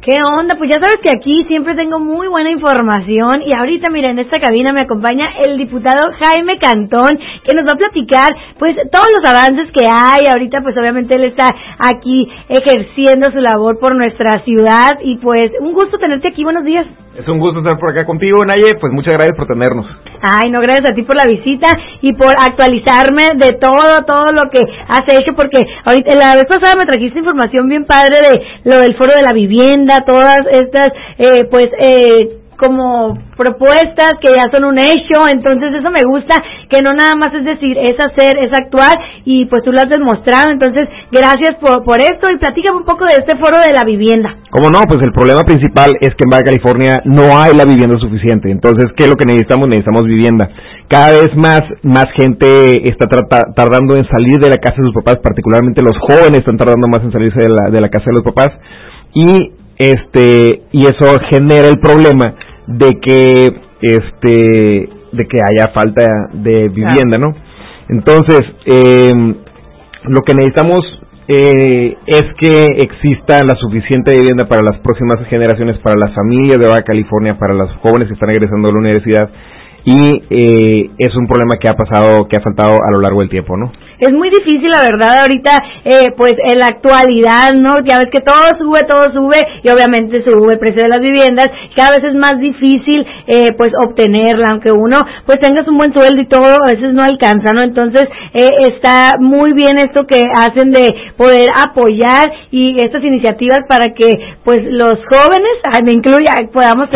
¿Qué onda? Pues ya sabes que aquí siempre tengo muy buena información y ahorita, mira, en esta cabina me acompaña el diputado Jaime Cantón, que nos va a platicar, pues, todos los avances que hay. Ahorita, pues, obviamente él está aquí ejerciendo su labor por nuestra ciudad y, pues, un gusto tenerte aquí. Buenos días. Es un gusto estar por acá contigo, Naye. Pues muchas gracias por tenernos. Ay, no, gracias a ti por la visita y por actualizarme de todo lo que has hecho, porque ahorita, la vez pasada me trajiste información bien padre de lo del foro de la vivienda, todas estas, como propuestas que ya son un hecho. Entonces eso me gusta, que no nada más es decir, es hacer, es actuar, y pues tú lo has demostrado. Entonces gracias por esto, y platícame un poco de este foro de la vivienda. Como no, pues el problema principal es que en Baja California no hay la vivienda suficiente. Entonces, ¿qué es lo que necesitamos? Necesitamos vivienda. Cada vez más gente está tardando en salir de la casa de sus papás, particularmente los jóvenes están tardando más en salirse de la casa de los papás, y eso genera el problema de que haya falta de vivienda, ¿no? Entonces, lo que necesitamos es que exista la suficiente vivienda para las próximas generaciones, para las familias de Baja California, para los jóvenes que están egresando de la universidad, y es un problema que ha faltado a lo largo del tiempo, ¿no? Es muy difícil, la verdad, ahorita, pues, en la actualidad, ¿no? Ya ves que todo sube, y obviamente sube el precio de las viviendas. Cada vez es más difícil, pues, obtenerla, aunque uno, pues, tengas un buen sueldo y todo, a veces no alcanza, ¿no? Entonces, está muy bien esto que hacen de poder apoyar y estas iniciativas para que, pues, los jóvenes, me incluya, podamos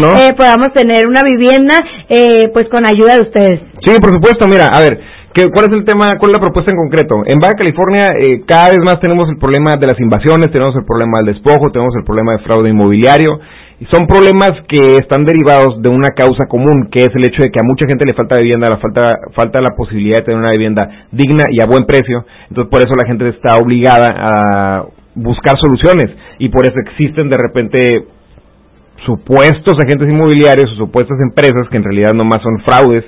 tener una vivienda, pues, con ayuda de ustedes. Sí, por supuesto. Mira, a ver, ¿cuál es el tema? ¿Cuál es la propuesta en concreto? En Baja California cada vez más tenemos el problema de las invasiones, tenemos el problema del despojo, tenemos el problema de fraude inmobiliario, y son problemas que están derivados de una causa común, que es el hecho de que a mucha gente le falta vivienda, falta la posibilidad de tener una vivienda digna y a buen precio. Entonces, por eso la gente está obligada a buscar soluciones, y por eso existen de repente supuestos agentes inmobiliarios o supuestas empresas que en realidad nomás son fraudes,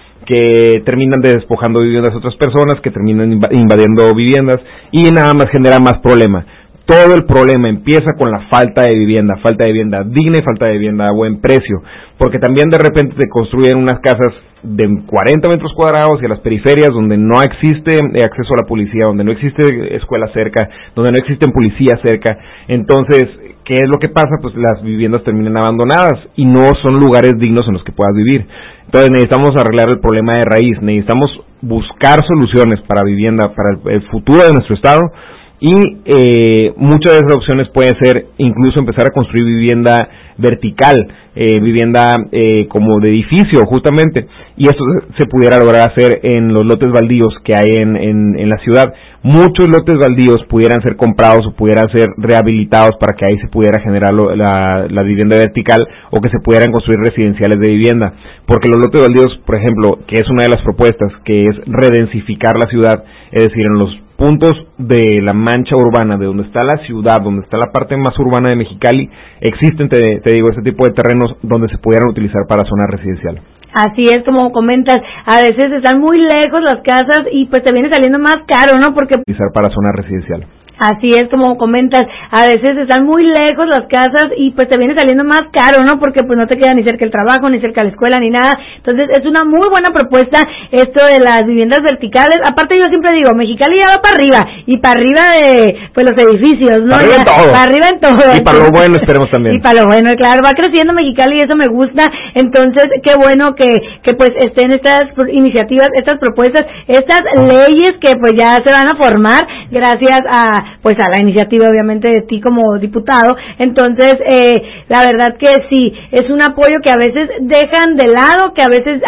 que terminan despojando viviendas a otras personas, que terminan invadiendo viviendas, y nada más genera más problema. Todo el problema empieza con la falta de vivienda digna y falta de vivienda a buen precio, porque también de repente se construyen unas casas de 40 metros cuadrados y a las periferias donde no existe acceso a la policía, donde no existe escuela cerca, donde no existen policías cerca. Entonces, ¿qué es lo que pasa? Pues las viviendas terminan abandonadas y no son lugares dignos en los que puedas vivir. Entonces necesitamos arreglar el problema de raíz, necesitamos buscar soluciones para vivienda, para el futuro de nuestro estado, y muchas de esas opciones pueden ser incluso empezar a construir vivienda vertical, vivienda como de edificio justamente, y esto se pudiera lograr hacer en los lotes baldíos que hay en la ciudad. Muchos lotes baldíos pudieran ser comprados o pudieran ser rehabilitados para que ahí se pudiera generar la vivienda vertical, o que se pudieran construir residenciales de vivienda, porque los lotes baldíos, por ejemplo, que es una de las propuestas, que es redensificar la ciudad, es decir, en los puntos de la mancha urbana, de donde está la ciudad, donde está la parte más urbana de Mexicali, existen, te digo, este tipo de terrenos donde se pudieran utilizar para zona residencial. Así es, como comentas, a veces están muy lejos las casas y pues te viene saliendo más caro, ¿no? Porque utilizar para zona residencial. Así es, como comentas, a veces están muy lejos las casas y pues te viene saliendo más caro, ¿no? Porque pues no te queda ni cerca el trabajo, ni cerca la escuela, ni nada. Entonces es una muy buena propuesta esto de las viviendas verticales. Aparte, yo siempre digo, Mexicali ya va para arriba, y para arriba de pues los edificios, ¿no? Para arriba en todo. Para arriba en todo. Y para lo bueno esperemos también. Y para lo bueno, claro, va creciendo Mexicali y eso me gusta. Entonces, qué bueno que pues estén estas iniciativas, estas propuestas, estas leyes que pues ya se van a formar gracias a la iniciativa, obviamente, de ti como diputado. Entonces, la verdad que sí, es un apoyo que a veces dejan de lado, que a veces,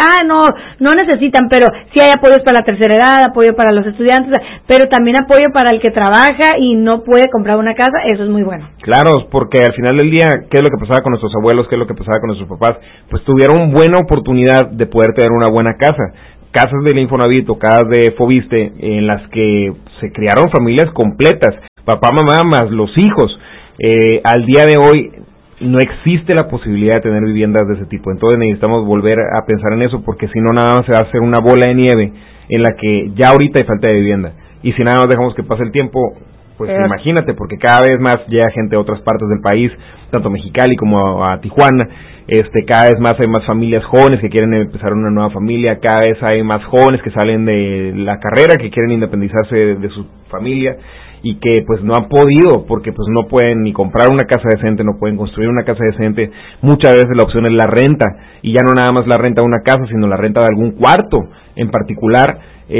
no necesitan, pero sí hay apoyos para la tercera edad, apoyo para los estudiantes, pero también apoyo para el que trabaja y no puede comprar una casa. Eso es muy bueno. Claro, porque al final del día, ¿qué es lo que pasaba con nuestros abuelos? ¿Qué es lo que pasaba con nuestros papás? Pues tuvieron buena oportunidad de poder tener una buena casa. Casas del Infonavit o casas de Fobiste, en las que se criaron familias completas, papá, mamá, más los hijos. Al día de hoy no existe la posibilidad de tener viviendas de ese tipo. Entonces necesitamos volver a pensar en eso, porque si no, nada más se va a hacer una bola de nieve en la que ya ahorita hay falta de vivienda. Y si nada más dejamos que pase el tiempo, pues imagínate, porque cada vez más llega gente de otras partes del país, tanto a Mexicali como a Tijuana. Cada vez más hay más familias jóvenes que quieren empezar una nueva familia, cada vez hay más jóvenes que salen de la carrera, que quieren independizarse de su familia y que pues no han podido, porque pues no pueden ni comprar una casa decente, no pueden construir una casa decente. Muchas veces la opción es la renta, y ya no nada más la renta de una casa, sino la renta de algún cuarto en particular,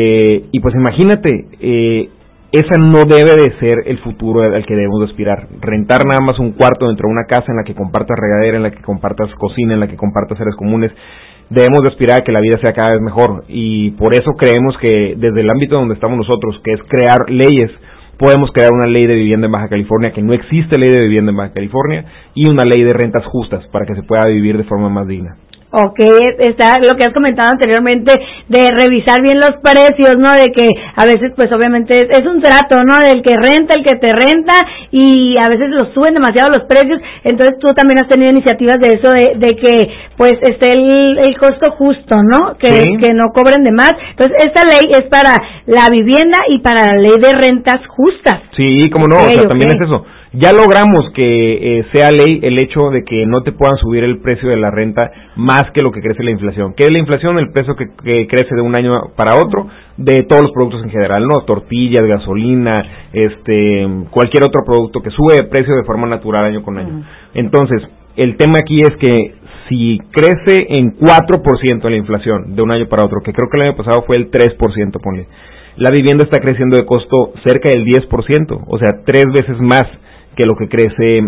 y pues imagínate, esa no debe de ser el futuro al que debemos de aspirar. Rentar nada más un cuarto dentro de una casa en la que compartas regadera, en la que compartas cocina, en la que compartas áreas comunes. Debemos de aspirar a que la vida sea cada vez mejor, y por eso creemos que desde el ámbito donde estamos nosotros, que es crear leyes, podemos crear una ley de vivienda en Baja California, que no existe ley de vivienda en Baja California, y una ley de rentas justas para que se pueda vivir de forma más digna. Ok, está lo que has comentado anteriormente de revisar bien los precios, ¿no? De que a veces pues obviamente es un trato, ¿no? Del que renta, el que te renta, y a veces los suben demasiado los precios. Entonces tú también has tenido iniciativas de eso, de que pues esté el costo justo, ¿no? Que no cobren de más. Entonces esta ley es para la vivienda y para la ley de rentas justas. Sí, cómo no, también es eso. Ya logramos que sea ley el hecho de que no te puedan subir el precio de la renta más que lo que crece la inflación. ¿Qué es la inflación? El precio que crece de un año para otro de todos los productos en general, ¿no? Tortillas, gasolina, cualquier otro producto que sube de precio de forma natural año con año. Entonces, el tema aquí es que si crece en 4% la inflación de un año para otro, que creo que el año pasado fue el 3%, ponle, la vivienda está creciendo de costo cerca del 10%, o sea, 3 veces más que lo que crece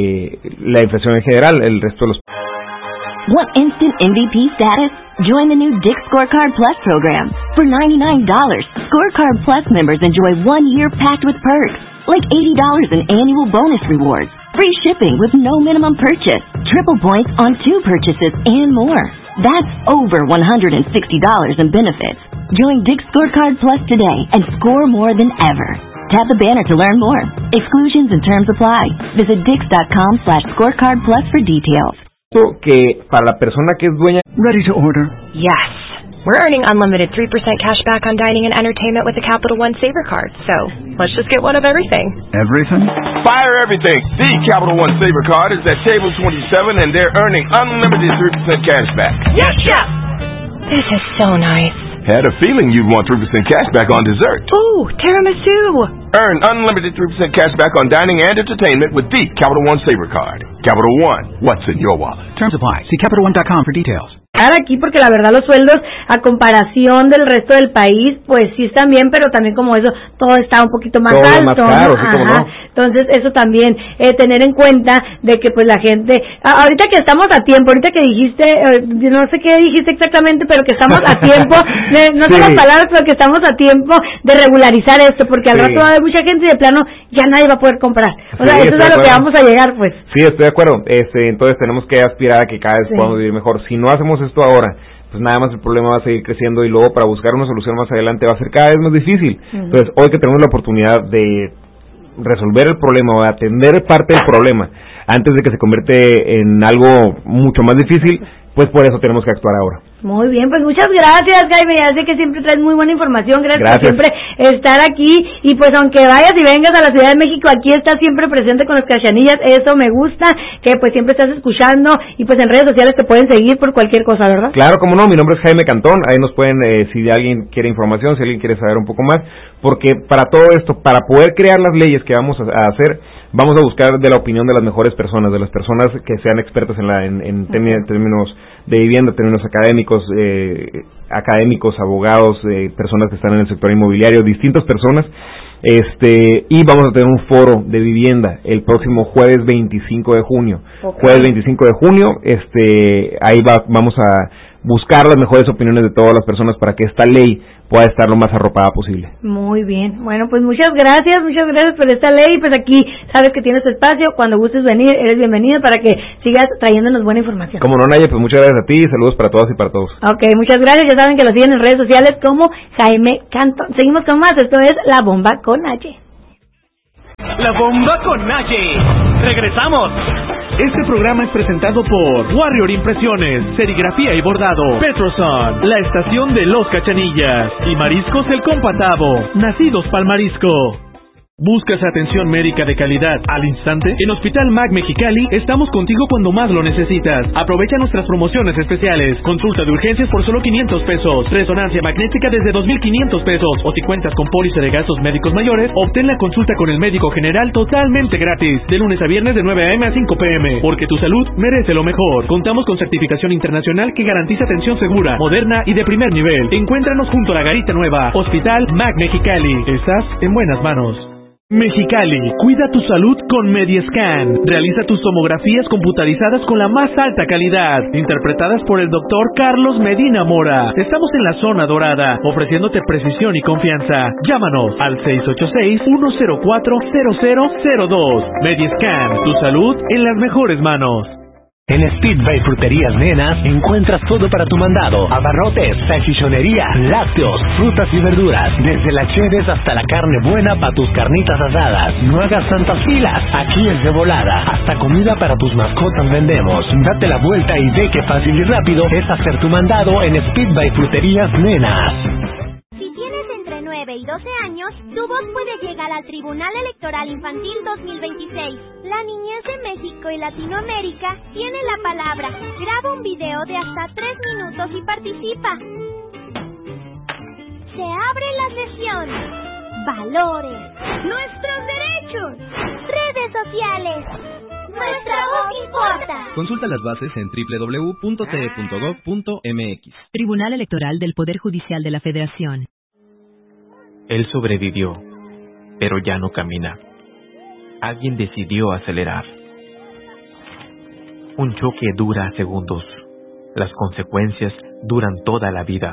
la inflación en general, el resto de los... Want instant MVP status? Join the new Dick's Scorecard Plus program. For $99, Scorecard Plus members enjoy 1 year packed with perks, like $80 in annual bonus rewards, free shipping with no minimum purchase, triple points on 2 purchases, and more. That's over $160 in benefits. Join Dick's Scorecard Plus today and score more than ever. Tap the banner to learn more. Exclusions and terms apply. Visit Dix.com/scorecard plus for details. Que para la persona que es dueña... Ready to order? Yes. We're earning unlimited 3% cash back on dining and entertainment with the Capital One Saver Card. So, let's just get one of everything. Everything? Fire everything. The Capital One Saver Card is at table 27 and they're earning unlimited 3% cash back. Yes, Chef! This is so nice. Had a feeling you'd want 3% cash back on dessert. Ooh, tiramisu. Earn unlimited 3% cash back on dining and entertainment with the Capital One Saver Card. Capital One, what's in your wallet? Terms apply. See CapitalOne.com for details. Aquí porque la verdad los sueldos a comparación del resto del país pues sí están bien, pero también como eso todo está un poquito más alto, más caro, ¿no? Sí, Ajá. Entonces eso también tener en cuenta de que pues la gente ahorita que estamos a tiempo, ahorita que dijiste no sé qué dijiste exactamente, pero que estamos a tiempo no sé las palabras, pero que estamos a tiempo de regularizar esto, porque al rato va a haber mucha gente y de plano ya nadie va a poder comprar, o sea, eso es a lo que vamos a llegar pues. Sí, estoy de acuerdo, entonces tenemos que aspirar a que cada vez podamos vivir mejor. Si no hacemos esto ahora, pues nada más el problema va a seguir creciendo y luego para buscar una solución más adelante va a ser cada vez más difícil. Entonces, hoy que tenemos la oportunidad de resolver el problema o de atender parte del problema antes de que se convierte en algo mucho más difícil, pues por eso tenemos que actuar ahora. Muy bien, pues muchas gracias, Jaime, ya sé que siempre traes muy buena información, gracias por siempre estar aquí, y pues aunque vayas y vengas a la Ciudad de México, aquí estás siempre presente con las cachanillas, eso me gusta, que pues siempre estás escuchando, y pues en redes sociales te pueden seguir por cualquier cosa, ¿verdad? Claro, como no, mi nombre es Jaime Cantón, ahí nos pueden, si alguien quiere información, si alguien quiere saber un poco más, porque para todo esto, para poder crear las leyes que vamos a hacer, vamos a buscar de la opinión de las mejores personas, de las personas que sean expertas en términos de vivienda, términos académicos, abogados, personas que están en el sector inmobiliario, distintas personas, y vamos a tener un foro de vivienda el próximo jueves 25 de junio. Okay. Jueves 25 de junio, ahí vamos a buscar las mejores opiniones de todas las personas para que esta ley pueda estar lo más arropada posible. Muy bien, bueno, pues muchas gracias por esta ley, pues aquí sabes que tienes tu espacio, cuando gustes venir, eres bienvenido para que sigas trayéndonos buena información. Como no, Naya, pues muchas gracias a ti, saludos para todas y para todos. Ok, muchas gracias, ya saben que lo siguen en redes sociales como Jaime Cantón. Seguimos con más, esto es La Bomba con Naye. La Bomba con Naye. Regresamos. Este programa es presentado por Warrior Impresiones, Serigrafía y Bordado, Petroson, la estación de Los Cachanillas y Mariscos El Compatavo, nacidos pa'l marisco. ¿Buscas atención médica de calidad al instante? En Hospital MAC Mexicali estamos contigo cuando más lo necesitas. Aprovecha nuestras promociones especiales. Consulta de urgencias por solo 500 pesos. Resonancia magnética desde 2,500 pesos. O si cuentas con póliza de gastos médicos mayores, obtén la consulta con el médico general totalmente gratis. De lunes a viernes de 9 a.m. a 5 p.m. Porque tu salud merece lo mejor. Contamos con certificación internacional que garantiza atención segura, moderna y de primer nivel. Encuéntranos junto a la Garita Nueva. Hospital MAC Mexicali. Estás en buenas manos. Mexicali, cuida tu salud con Mediescan. Realiza tus tomografías computarizadas con la más alta calidad, interpretadas por el doctor Carlos Medina Mora. Estamos en la zona dorada, ofreciéndote precisión y confianza. Llámanos al 686-104-0002. Mediescan, tu salud en las mejores manos. En Speedway Fruterías Nenas encuentras todo para tu mandado: abarrotes, salchichonería, lácteos, frutas y verduras, desde las cheves hasta la carne buena para tus carnitas asadas. No hagas tantas filas, aquí es de volada. Hasta comida para tus mascotas vendemos. Date la vuelta y ve qué fácil y rápido es hacer tu mandado en Speedway Fruterías Nenas. Si tienes entre 9 y 12 años, tu voz puede llegar al Tribunal Electoral Infantil 2026. La niñez de México y Latinoamérica tiene la palabra. Graba un video de hasta 3 minutos y participa. Se abre la sesión. Valores. Nuestros derechos. Redes sociales. Nuestra voz importa. Consulta las bases en www.te.gov.mx. Tribunal Electoral del Poder Judicial de la Federación. Él sobrevivió, pero ya no camina. Alguien decidió acelerar. Un choque dura segundos. Las consecuencias duran toda la vida.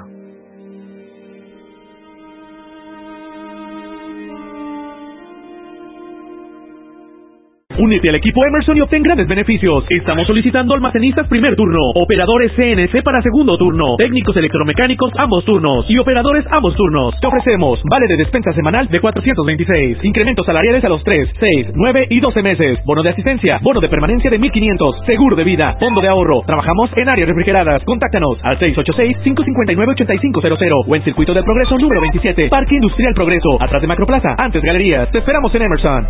Únete al equipo Emerson y obtén grandes beneficios. Estamos solicitando almacenistas primer turno, operadores CNC para segundo turno, técnicos electromecánicos ambos turnos y operadores ambos turnos. Te ofrecemos vale de despensa semanal de 426, incrementos salariales a los 3, 6, 9 y 12 meses, bono de asistencia, bono de permanencia de 1,500, seguro de vida, fondo de ahorro. Trabajamos en áreas refrigeradas. Contáctanos al 686-559-8500 o en Circuito del Progreso número 27, Parque Industrial Progreso, atrás de Macroplaza, antes Galerías. Te esperamos en Emerson.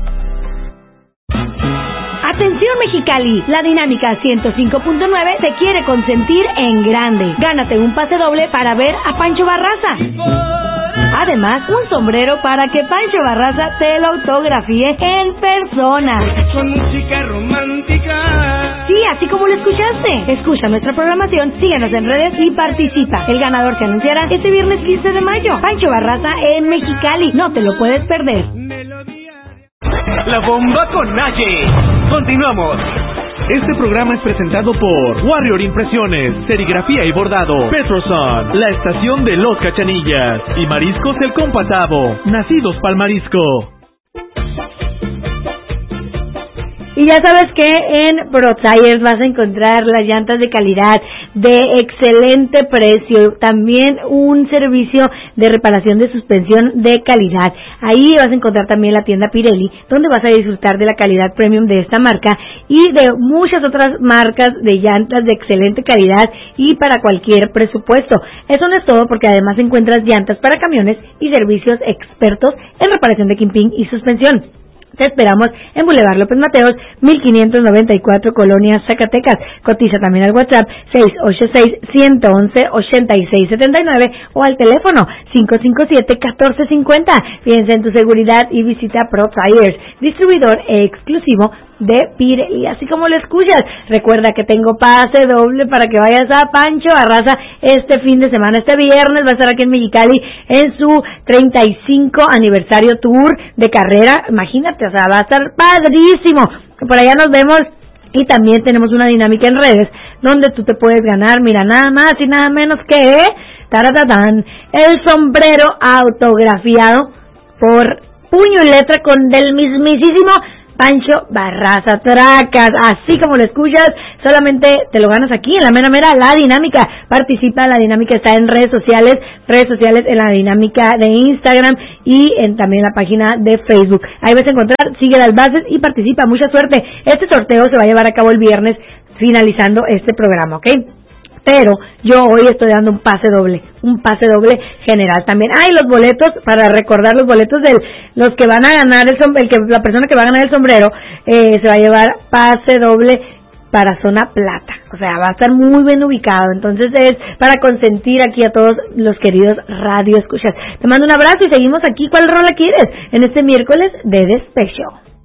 Atención Mexicali, la Dinámica 105.9 te quiere consentir en grande. Gánate un pase doble para ver a Pancho Barraza. Además, un sombrero para que Pancho Barraza te lo autografíe en persona. Con música romántica. Sí, así como lo escuchaste. Escucha nuestra programación, síguenos en redes y participa. El ganador se anunciará este viernes 15 de mayo. Pancho Barraza en Mexicali. No te lo puedes perder. La bomba con Naye. Continuamos. Este programa es presentado por Warrior Impresiones, Serigrafía y Bordado, Petroson, la estación de Los Cachanillas y Mariscos El Compasado, nacidos pa'l marisco. Y ya sabes que en ProTires vas a encontrar las llantas de calidad, de excelente precio, también un servicio de reparación de suspensión de calidad. Ahí vas a encontrar también la tienda Pirelli, donde vas a disfrutar de la calidad premium de esta marca y de muchas otras marcas de llantas de excelente calidad y para cualquier presupuesto. Eso no es todo, porque además encuentras llantas para camiones y servicios expertos en reparación de kimping y suspensión. Te esperamos en Boulevard López Mateos, 1594, Colonia Zacatecas. Cotiza también al WhatsApp 686-111-8679 o al teléfono 557-1450. Piensa en tu seguridad y visita ProTires, distribuidor exclusivo de Pirelli. Así como lo escuchas, recuerda que tengo pase doble para que vayas a Pancho Barraza este fin de semana. Este viernes va a estar aquí en Mexicali en su 35 aniversario tour de carrera. Imagínate, o sea, va a estar padrísimo. Por allá nos vemos. Y también tenemos una dinámica en redes donde tú te puedes ganar, mira, nada más y nada menos que taratatán, el sombrero autografiado por puño y letra con del mismísimo Pancho Barraza Tracas. Así como lo escuchas, solamente te lo ganas aquí en la mera la dinámica. Participa, la dinámica está en redes sociales en la dinámica de Instagram y también en la página de Facebook. Ahí vas a encontrar, sigue las bases y participa. Mucha suerte. Este sorteo se va a llevar a cabo el viernes finalizando este programa, ¿ok? pero yo hoy estoy dando un pase doble general también. Los boletos, para recordar los boletos de los que van a ganar la persona que va a ganar el sombrero, se va a llevar pase doble para zona plata, o sea, va a estar muy bien ubicado, entonces es para consentir aquí a todos los queridos radio escuchas. Te mando un abrazo y seguimos aquí. ¿Cuál rola quieres en este miércoles de Despecho?